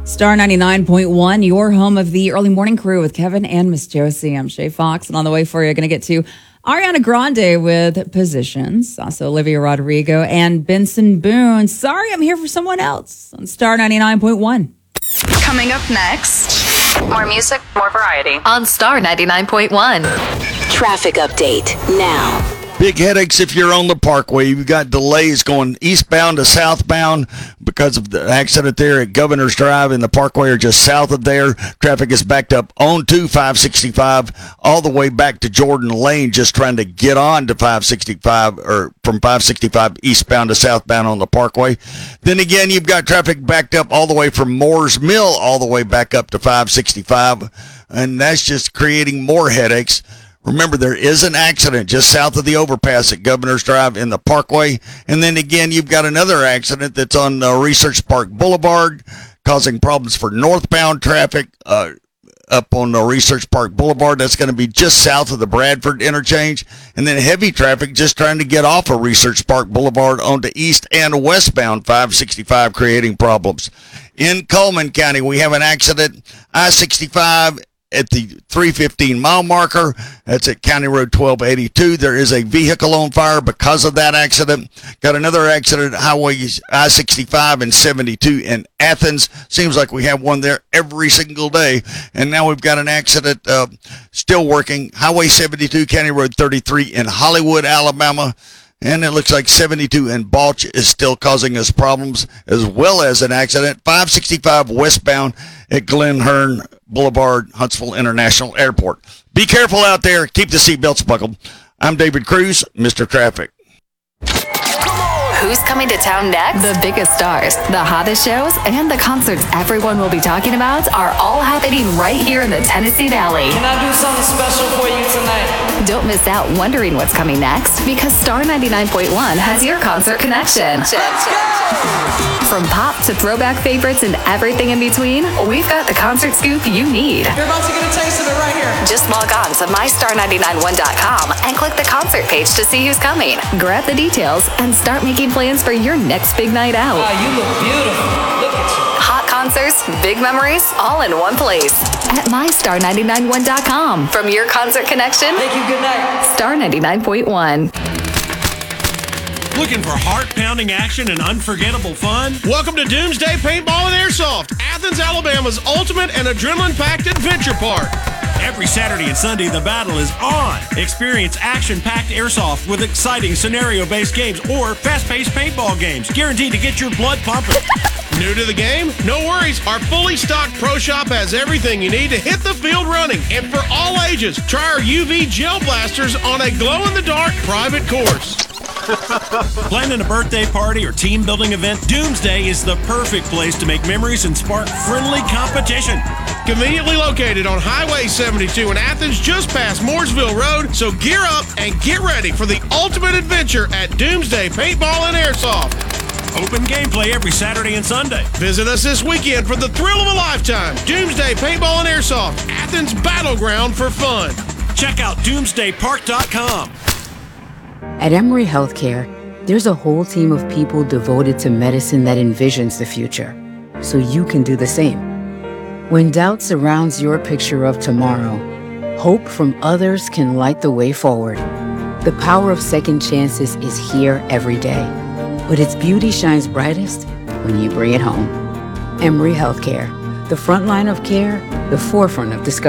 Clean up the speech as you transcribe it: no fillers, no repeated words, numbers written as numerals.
Star 99.1, your home of the early morning crew with Kevin and Miss Josie. I'm Shay Fox, and on the way for you, going to get to Ariana Grande with Positions, also Olivia Rodrigo and Benson Boone. Sorry, I'm here for someone else on Star 99.1. Coming up next, more music, more variety on Star 99.1. Traffic update now. Big headaches if you're on the Parkway. You've got delays going eastbound to southbound because of the accident there at Governor's Drive and the Parkway are just south of there. Traffic is backed up onto 565 all the way back to Jordan Lane, just trying to get on to 565 or from 565 eastbound to southbound on the Parkway. Then again, you've got traffic backed up all the way from Moores Mill all the way back up to 565, and that's just creating more headaches. Remember, there is an accident just south of the overpass at Governor's Drive in the Parkway. And then again, you've got another accident that's on Research Park Boulevard, causing problems for northbound traffic up on Research Park Boulevard. That's going to be just south of the Bradford interchange. And then heavy traffic just trying to get off of Research Park Boulevard onto east and westbound 565, creating problems. In Coleman County, we have an accident, I-65 at the 315 mile marker. That's at County Road 1282. There is a vehicle on fire because of that accident. Got another accident at Highway I-65 and 72 in Athens. Seems like we have one there every single day. And now we've got an accident still working. Highway 72, County Road 33 in Hollywood, Alabama. And it looks like 72 in Balch is still causing us problems, as well as an accident, 565 westbound at Glen Hearn Boulevard, Huntsville International Airport. Be careful out there. Keep the seatbelts buckled. I'm David Cruz, Mr. Traffic. Who's coming to town next? The biggest stars, the hottest shows, and the concerts everyone will be talking about are all happening right here in the Tennessee Valley. Can I do something special for you tonight? Don't miss out wondering what's coming next, because Star 99.1 has your concert connection. From pop to throwback favorites and everything in between, we've got the concert scoop you need. You're about to get a taste of it right here. Just log on to mystar991.com and click the concert page to see who's coming. Grab the details and start making plans for your next big night out. Wow, you look beautiful. Look at you. Hot concerts, big memories, all in one place at mystar991.com. From your concert connection, Thank you, good night. Star 99.1. Looking for heart-pounding action and unforgettable fun? Welcome to Doomsday Paintball and Airsoft, Athens, Alabama's ultimate and adrenaline-packed adventure park. Every Saturday and Sunday, the battle is on. Experience action-packed airsoft with exciting scenario-based games or fast-paced paintball games, guaranteed to get your blood pumping. New to the game? No worries. Our fully stocked pro shop has everything you need to hit the field running. And for all ages, try our UV gel blasters on a glow-in-the-dark private course. Planning a birthday party or team building event? Doomsday is the perfect place to make memories and spark friendly competition. Conveniently located on Highway 72 in Athens, just past Mooresville Road. So gear up and get ready for the ultimate adventure at Doomsday Paintball and Airsoft. Open gameplay every Saturday and Sunday. Visit us this weekend for the thrill of a lifetime. Doomsday Paintball and Airsoft, Athens' battleground for fun. Check out doomsdaypark.com. At Emory Healthcare, there's a whole team of people devoted to medicine that envisions the future, so you can do the same. When doubt surrounds your picture of tomorrow, hope from others can light the way forward. The power of second chances is here every day, but its beauty shines brightest when you bring it home. Emory Healthcare, the front line of care, the forefront of discovery.